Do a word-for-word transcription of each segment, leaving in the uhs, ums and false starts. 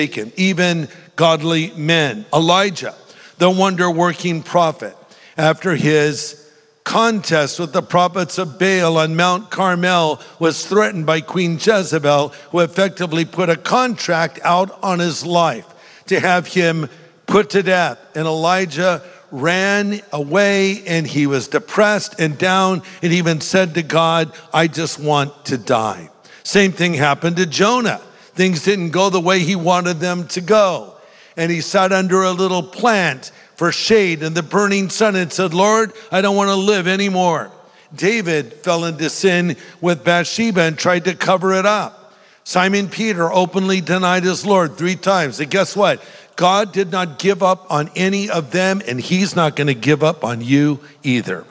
even godly men. Elijah, the wonder-working prophet, after his contest with the prophets of Baal on Mount Carmel, was threatened by Queen Jezebel, who effectively put a contract out on his life to have him put to death. And Elijah ran away, and he was depressed and down, and even said to God, I just want to die. Same thing happened to Jonah. Things didn't go the way he wanted them to go. And he sat under a little plant for shade in the burning sun and said, Lord, I don't want to live anymore. David fell into sin with Bathsheba and tried to cover it up. Simon Peter openly denied his Lord three times. And guess what? God did not give up on any of them, and he's not going to give up on you either.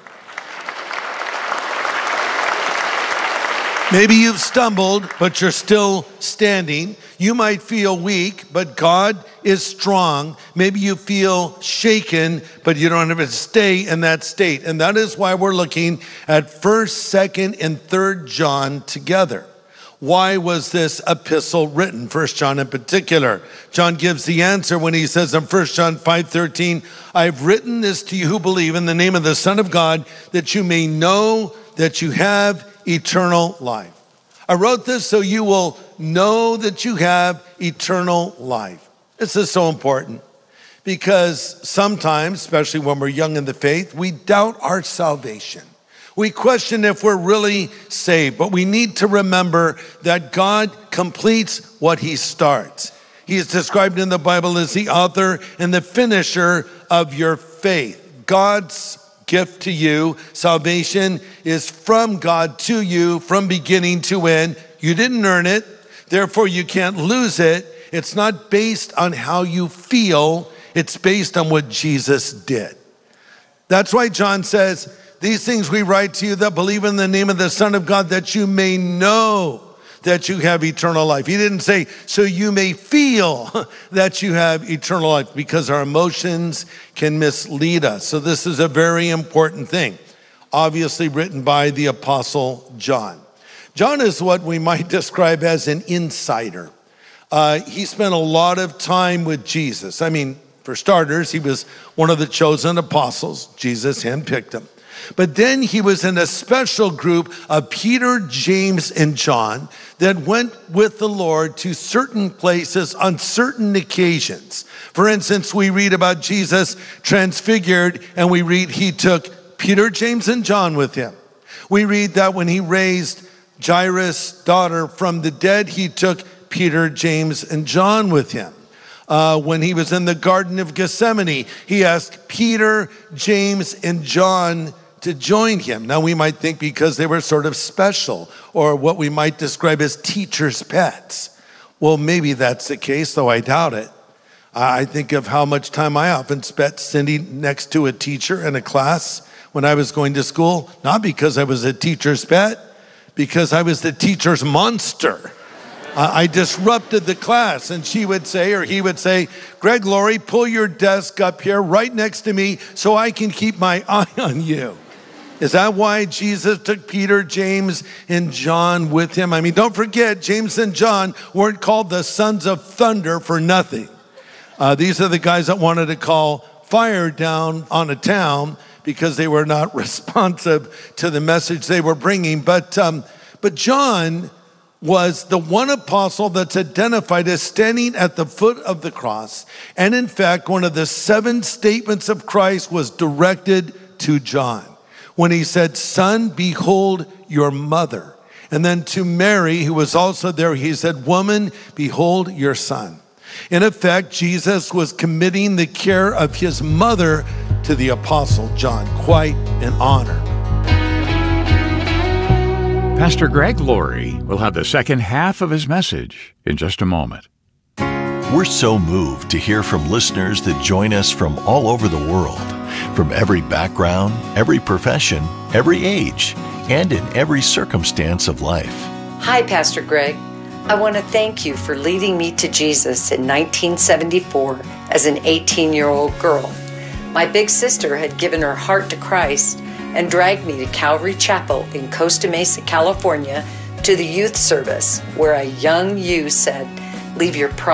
Maybe you've stumbled, but you're still standing. You might feel weak, but God is strong. Maybe you feel shaken, but you don't have to stay in that state. And that is why we're looking at first, second, and third John together. Why was this epistle written? First John in particular. John gives the answer when he says in First John five thirteen, I've written this to you who believe in the name of the Son of God, that you may know that you have eternal life. I wrote this so you will know that you have eternal life. This is so important because sometimes, especially when we're young in the faith, we doubt our salvation. We question if we're really saved, but we need to remember that God completes what he starts. He is described in the Bible as the author and the finisher of your faith. God's gift to you, salvation, is from God to you from beginning to end. You didn't earn it, therefore you can't lose it. It's not based on how you feel, it's based on what Jesus did. That's why John says, these things we write to you that believe in the name of the Son of God, that you may know that you have eternal life. He didn't say, so you may feel that you have eternal life, because our emotions can mislead us. So this is a very important thing, obviously written by the Apostle John. John is what we might describe as an insider. Uh, he spent a lot of time with Jesus. I mean, for starters, he was one of the chosen apostles. Jesus handpicked him. But then he was in a special group of Peter, James, and John that went with the Lord to certain places on certain occasions. For instance, we read about Jesus transfigured, and we read he took Peter, James, and John with him. We read that when he raised Jairus' daughter from the dead, he took Peter, James, and John with him. Uh, when he was in the Garden of Gethsemane, he asked Peter, James, and John to join him. Now we might think because they were sort of special, or what we might describe as teacher's pets. Well, maybe that's the case, though I doubt it. I think of how much time I often spent sitting next to a teacher in a class when I was going to school, not because I was a teacher's pet, because I was the teacher's monster. Uh, I disrupted the class, and she would say, or he would say, Greg Laurie, pull your desk up here right next to me so I can keep my eye on you. Is that why Jesus took Peter, James, and John with him? I mean, don't forget, James and John weren't called the sons of thunder for nothing. Uh, these are the guys that wanted to call fire down on a town because they were not responsive to the message they were bringing. But, um, but John was the one apostle that's identified as standing at the foot of the cross. And in fact, one of the seven statements of Christ was directed to John, when he said, son, behold your mother. And then to Mary, who was also there, he said, woman, behold your son. In effect, Jesus was committing the care of his mother to the Apostle John. Quite an honor. Pastor Greg Laurie will have the second half of his message in just a moment. We're so moved to hear from listeners that join us from all over the world, from every background, every profession, every age, and in every circumstance of life. Hi, Pastor Greg. I want to thank you for leading me to Jesus in nineteen seventy-four as an eighteen-year-old girl. My big sister had given her heart to Christ and dragged me to Calvary Chapel in Costa Mesa, California, to the youth service where a young you said, leave your pride